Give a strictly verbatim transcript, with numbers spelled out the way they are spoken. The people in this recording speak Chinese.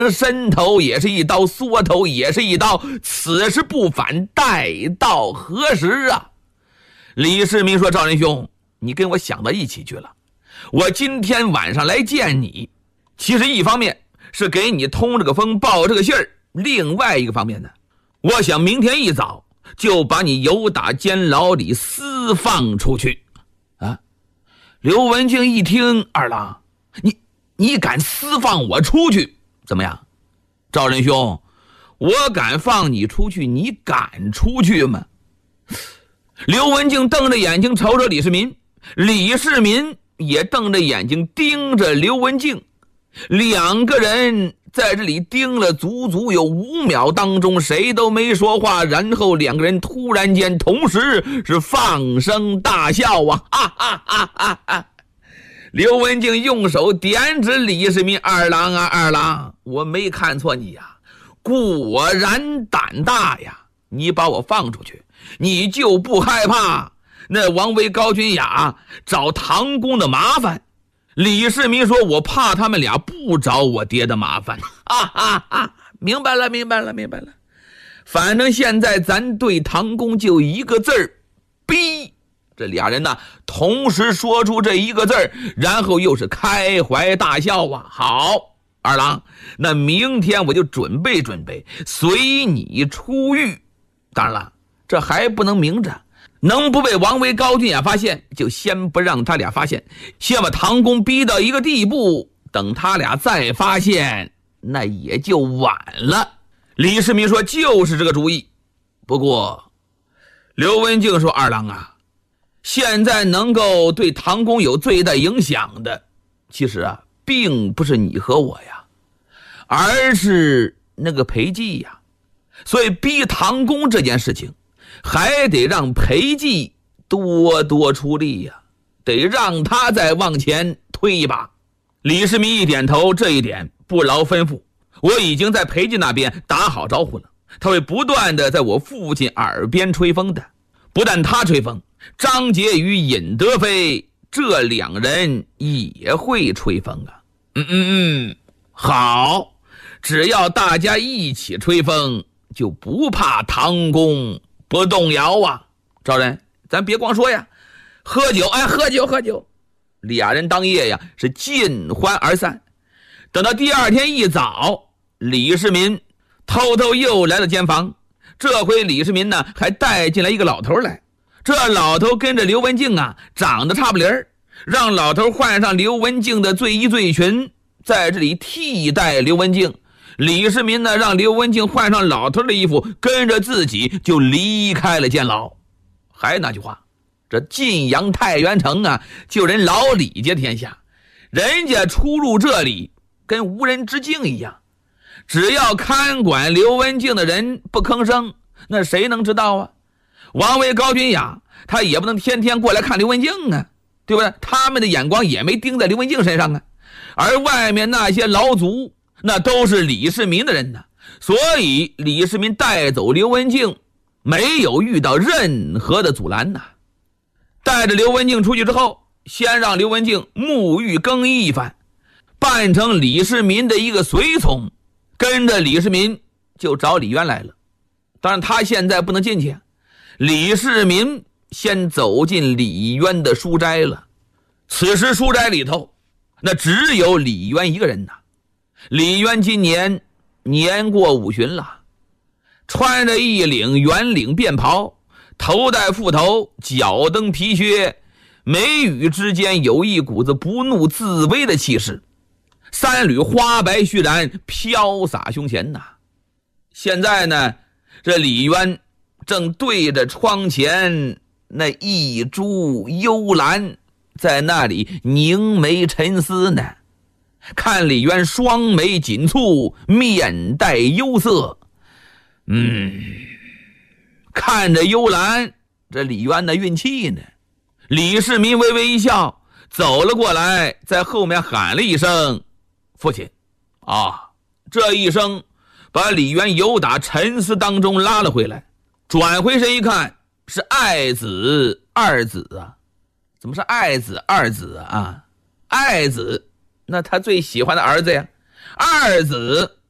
伸头也是一刀，缩头也是一刀，此时不反，待到何时啊？李世民说：赵仁兄，你跟我想到一起去了。我今天晚上来见你，其实一方面是给你通这个风报这个信儿，另外一个方面呢，我想明天一早就把你由打监牢里私放出去啊！刘文静一听，二郎，你你敢私放我出去？怎么样？赵仁兄，我敢放你出去，你敢出去吗？刘文静瞪着眼睛瞅瞅李世民，李世民也瞪着眼睛盯着刘文静，两个人在这里盯了足足有五秒当中，谁都没说话，然后两个人突然间同时是放声大笑啊！哈哈哈哈哈！刘文静用手点指李世民：二郎啊，二郎，我没看错你呀，果然胆大呀！你把我放出去，你就不害怕那王维高君雅找唐公的麻烦？李世民说：我怕他们俩不找我爹的麻烦。哈哈哈，明白了明白了明白了，反正现在咱对唐公就一个字儿，逼。这俩人呢同时说出这一个字儿，然后又是开怀大笑啊！好，二郎，那明天我就准备准备随你出狱。当然了，这还不能明着，能不被王维高君雅发现就先不让他俩发现，先把唐公逼到一个地步，等他俩再发现那也就晚了。李世民说：就是这个主意。不过刘文静说：二郎啊，现在能够对唐公有最大影响的，其实啊并不是你和我呀，而是那个裴寂呀。所以逼唐公这件事情还得让裴寂多多出力呀，得让他再往前推一把。李世民一点头，这一点不劳吩咐，我已经在裴寂那边打好招呼了，他会不断的在我父亲耳边吹风的。不但他吹风，张杰与尹德妃这两人也会吹风啊。嗯嗯嗯，好，只要大家一起吹风，就不怕唐公不动摇啊。赵人，咱别光说呀，喝酒，哎，喝酒喝酒。俩人当夜呀是尽欢而散。等到第二天一早，李世民偷偷又来到监房，这回李世民呢还带进来一个老头来。这老头跟着刘文静啊长得差不离儿，让老头换上刘文静的醉衣醉裙，在这里替代刘文静。李世民呢让刘文静换上老头的衣服，跟着自己就离开了监牢。还那句话，这晋阳太原城啊就人老李家天下，人家出入这里跟无人之境一样，只要看管刘文静的人不吭声，那谁能知道啊？王维高君雅他也不能天天过来看刘文静啊，对不对？他们的眼光也没盯在刘文静身上啊。而外面那些牢卒那都是李世民的人呢，所以李世民带走刘文静没有遇到任何的阻拦呐。带着刘文静出去之后，先让刘文静沐浴更衣一番，扮成李世民的一个随从，跟着李世民就找李渊来了。当然他现在不能进去，李世民先走进李渊的书斋了。此时书斋里头那只有李渊一个人呐。李渊今年年过五旬了，穿着一领圆领便袍，头戴覆头，脚蹬皮靴，眉宇之间有一股子不怒自威的气势，三缕花白须髯飘洒胸前呐。现在呢，这李渊正对着窗前那一株幽兰，在那里凝眉沉思呢。看李渊双眉紧蹙，面带忧色。嗯，看着幽兰，这李渊的运气呢？李世民微微一笑，走了过来，在后面喊了一声：“父亲！”啊，这一声把李渊由打沉思当中拉了回来，转回身一看，是爱子二子啊！怎么是爱子二子啊？爱子，那他最喜欢的儿子呀。二子